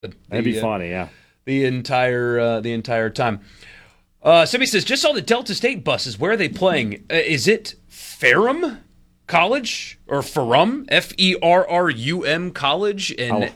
That'd be funny, yeah. The entire time. Somebody says, just saw the Delta State buses. Where are they playing? Is it Ferrum College or Ferrum? Ferrum College in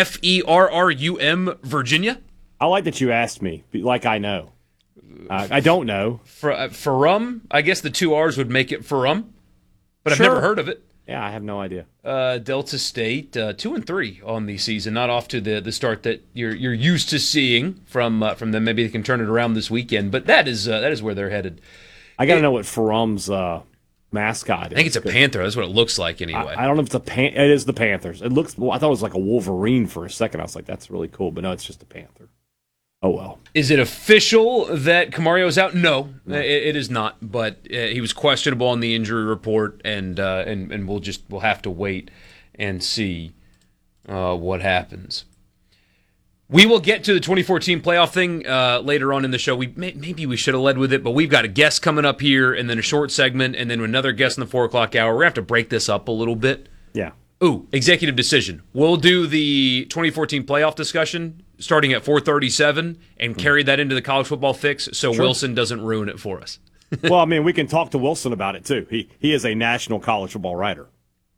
Ferrum, Virginia? I like that you asked me, like I know. I don't know. Ferrum? I guess the two R's would make it Ferrum, but I've Sure. never heard of it. Yeah, I have no idea. Delta State 2-3 on the season, not off to the start that you're used to seeing from them. Maybe they can turn it around this weekend, but that is where they're headed. I got to know what Ferrum's mascot is. I think it's a panther. That's what it looks like anyway. I don't know if it's it is the Panthers. It looks. Well, I thought it was like a Wolverine for a second. I was like, that's really cool, but no, it's just a panther. Oh well. Is it official that Camario's out? No, it is not. But he was questionable on the injury report, and we'll have to wait and see what happens. We will get to the 2014 playoff thing later on in the show. Maybe we should have led with it, but we've got a guest coming up here, and then a short segment, and then another guest in the 4 o'clock hour. We're going to have to break this up a little bit. Yeah. Ooh, executive decision. We'll do the 2014 playoff discussion starting at 4:37 and carry that into the college football fix so Sure. Wilson doesn't ruin it for us. Well, I mean, we can talk to Wilson about it too. He is a national college football writer.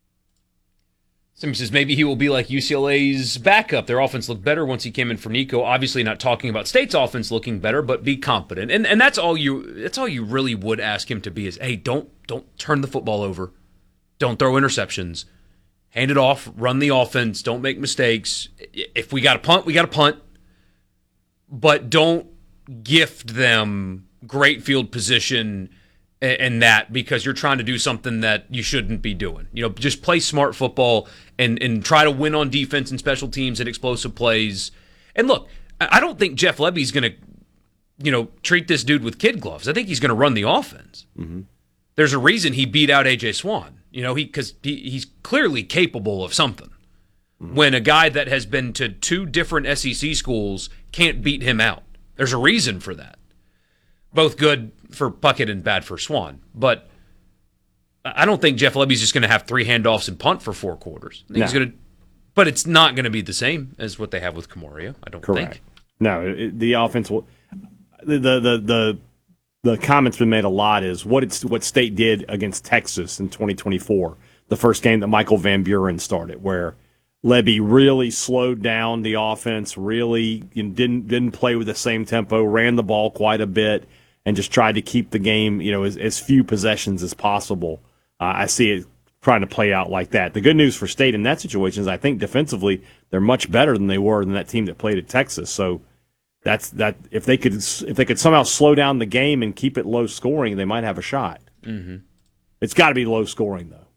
Somebody says maybe he will be like UCLA's backup. Their offense looked better once he came in for Nico. Obviously, not talking about State's offense looking better, but be competent. And that's all you really would ask him to be is, hey, don't turn the football over, don't throw interceptions, hand it off, run the offense, don't make mistakes. If we got to punt, we got to punt, but don't gift them great field position and that because you're trying to do something that you shouldn't be doing. You know, just play smart football and try to win on defense and special teams and explosive plays. And look, I don't think Jeff Lebby's going to, treat this dude with kid gloves. I think he's going to run the offense. Mm-hmm. There's a reason he beat out A.J. Swan. Because he's clearly capable of something. Mm-hmm. When a guy that has been to 2 different SEC schools can't beat him out. There's a reason for that. Both good for Puckett and bad for Swan. But I don't think Jeff Lebby's just going to have 3 handoffs and punt for 4 quarters. I think he's going to, but it's not going to be the same as what they have with Camario, I don't think. No, the offense will. The comment's been made a lot is what State did against Texas in 2024, the first game that Michael Van Buren started, where Lebby really slowed down the offense, really didn't play with the same tempo, ran the ball quite a bit, and just tried to keep the game, as few possessions as possible. I see it trying to play out like that. The good news for State in that situation is I think defensively they're much better than they were than that team that played at Texas. So that's if they could somehow slow down the game and keep it low scoring, they might have a shot. Mm-hmm. It's got to be low scoring though.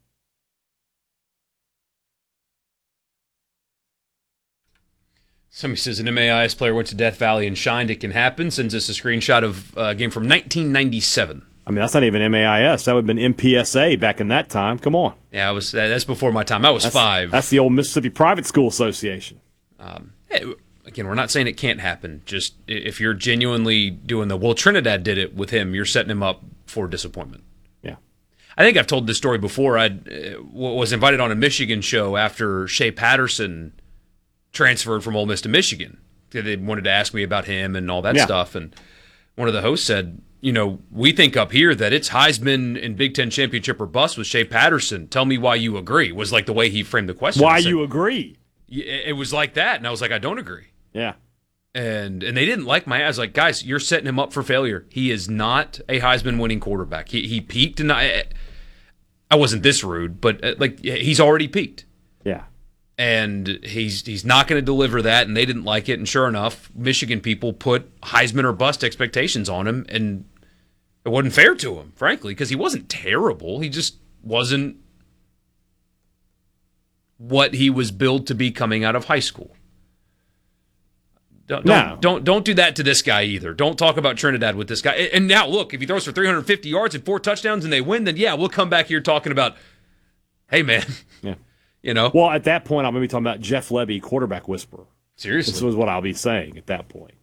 Somebody says an MAIS player went to Death Valley and shined. It can happen. Sends us a screenshot of a game from 1997. I mean, that's not even MAIS. That would have been MPSA back in that time. Come on. Yeah, that's before my time. I was 5. That's the old Mississippi Private School Association. Again, we're not saying it can't happen. Just if you're genuinely doing Trinidad did it with him, you're setting him up for disappointment. Yeah. I think I've told this story before. I was invited on a Michigan show after Shea Patterson transferred from Ole Miss to Michigan. They wanted to ask me about him and all that stuff. And one of the hosts said, we think up here that it's Heisman and Big Ten championship or bust with Shea Patterson. Tell me why you agree, was like the way he framed the question. Why you agree? It was like that. And I was like, I don't agree. Yeah. And they didn't like my. I was like, guys, you're setting him up for failure. He is not a Heisman winning quarterback. He peaked, and I wasn't this rude, but he's already peaked. Yeah. And he's not going to deliver that, and they didn't like it. And sure enough, Michigan people put Heisman or bust expectations on him, and it wasn't fair to him, frankly, because he wasn't terrible. He just wasn't what he was billed to be coming out of high school. Don't do that to this guy either. Don't talk about Trinidad with this guy. And now, look, if he throws for 350 yards and 4 touchdowns and they win, then yeah, we'll come back here talking about, hey, man. Yeah. Well, at that point, I'm going to be talking about Jeff Lebby, quarterback whisperer. Seriously. This is what I'll be saying at that point.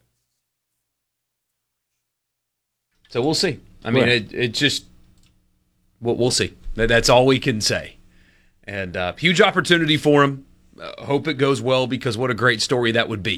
So we'll see. I mean, it just, we'll see. That's all we can say. And huge opportunity for him. Hope it goes well, because what a great story that would be.